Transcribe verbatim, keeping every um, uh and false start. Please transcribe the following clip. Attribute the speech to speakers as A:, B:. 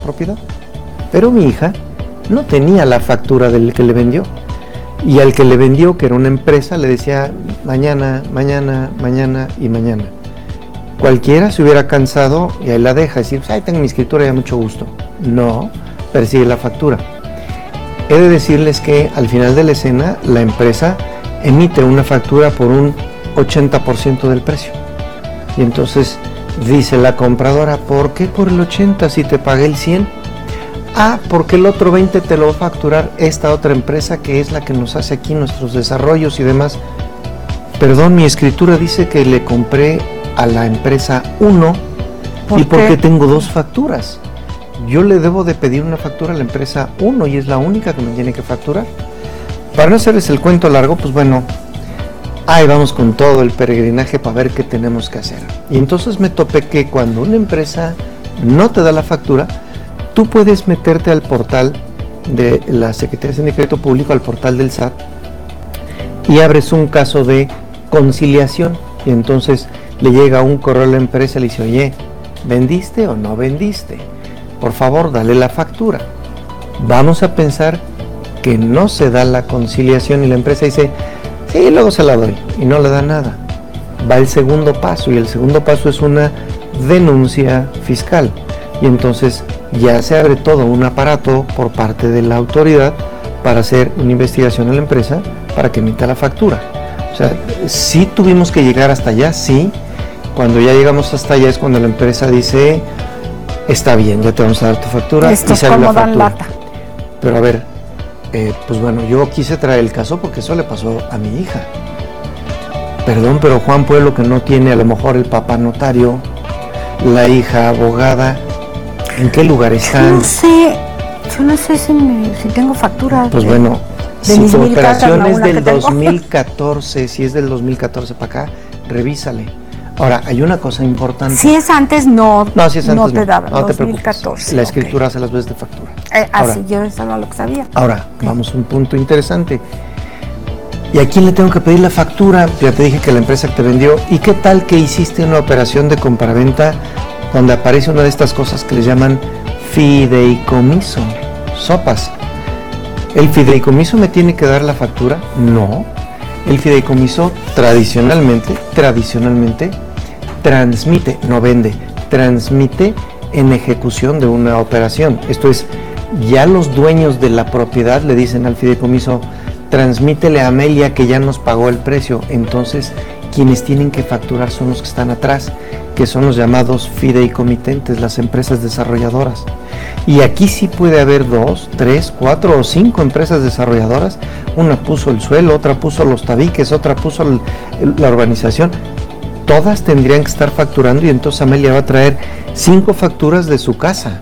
A: propiedad. Pero mi hija no tenía la factura del que le vendió. Y al que le vendió, que era una empresa, le decía mañana, mañana, mañana y mañana. Cualquiera se hubiera cansado y ahí la deja, decir, pues ahí tengo mi escritura, ya mucho gusto. No, persigue la factura. He de decirles que al final de la escena, la empresa emite una factura por un ochenta por ciento del precio. Y entonces dice la compradora, ¿por qué por el ochenta si te pagué el cien? Ah, porque el otro veinte te lo va a facturar esta otra empresa que es la que nos hace aquí nuestros desarrollos y demás. Perdón, mi escritura dice que le compré a la empresa uno. ¿Por y porque tengo dos facturas. Yo le debo de pedir una factura a la empresa uno y es la única que me tiene que facturar. Para no hacerles el cuento largo, pues bueno, ahí vamos con todo el peregrinaje para ver qué tenemos que hacer. Y entonces me topé que cuando una empresa no te da la factura, tú puedes meterte al portal de la Secretaría de Hacienda y Crédito Público, al portal del S A T, y abres un caso de conciliación. Y entonces le llega un correo a la empresa y le dice, oye, ¿vendiste o no vendiste? Por favor, dale la factura. Vamos a pensar que no se da la conciliación y la empresa dice, sí, luego se la doy, y no le da nada. Va el segundo paso, y el segundo paso es una denuncia fiscal. Y entonces ya se abre todo un aparato por parte de la autoridad para hacer una investigación a la empresa para que emita la factura. O sea, sí tuvimos que llegar hasta allá, sí. Cuando ya llegamos hasta allá es cuando la empresa dice, está bien, ya te vamos a dar tu factura.
B: Esto
A: y sale
B: como
A: la
B: dan
A: factura.
B: lata.
A: Pero a ver, eh, pues bueno, yo quise traer el caso porque eso le pasó a mi hija. Perdón, pero Juan Pueblo, que no tiene a lo mejor el papá notario, la hija abogada, ¿en qué lugar están?
B: No sé, yo no sé si, me, si tengo factura.
A: Pues
B: de,
A: bueno,
B: de
A: si
B: mis
A: tu
B: mil
A: operación
B: casas,
A: es
B: la
A: del
B: una que
A: dos mil catorce, si es del dos mil catorce para acá, revísale. Ahora, hay una cosa importante.
B: Si es antes, no,
A: no, si es antes,
B: no te
A: no,
B: daba,
A: no te
B: dos mil catorce.
A: preocupes. La escritura
B: okay.
A: hace las veces de factura.
B: Eh,
A: ahora,
B: así yo eso era lo que sabía.
A: Ahora,
B: okay.
A: vamos a un punto interesante. ¿Y a quién le tengo que pedir la factura? Ya te dije que la empresa que te vendió. ¿Y qué tal que hiciste una operación de compraventa donde aparece una de estas cosas que le llaman fideicomiso? Sopas. ¿El fideicomiso me tiene que dar la factura? No. El fideicomiso tradicionalmente, tradicionalmente, transmite, no vende, transmite en ejecución de una operación. Esto es, ya los dueños de la propiedad le dicen al fideicomiso, transmítele a Amelia que ya nos pagó el precio. Entonces, quienes tienen que facturar son los que están atrás, que son los llamados fideicomitentes, las empresas desarrolladoras. Y aquí sí puede haber dos, tres, cuatro o cinco empresas desarrolladoras. Una puso el suelo, otra puso los tabiques, otra puso el, el, la urbanización. Todas tendrían que estar facturando y entonces Amelia va a traer cinco facturas de su casa.